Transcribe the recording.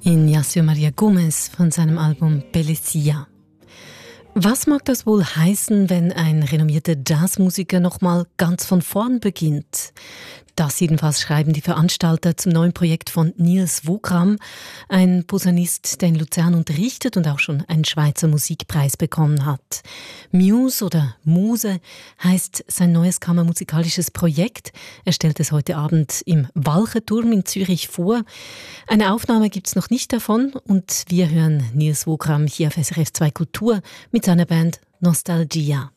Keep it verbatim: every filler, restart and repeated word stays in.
Ignacio Maria Gomez von seinem Album Bellezia. Was mag das wohl heißen, wenn ein renommierter Jazzmusiker nochmal ganz von vorn beginnt? Das jedenfalls schreiben die Veranstalter zum neuen Projekt von Niels Wokram, ein Posaunist, der in Luzern unterrichtet und auch schon einen Schweizer Musikpreis bekommen hat. Muse oder Muse heißt sein neues kammermusikalisches Projekt. Er stellt es heute Abend im Walcherturm in Zürich vor. Eine Aufnahme gibt es noch nicht davon und wir hören Niels Wokram hier auf S R F zwei Kultur mit seiner Band Nostalgia.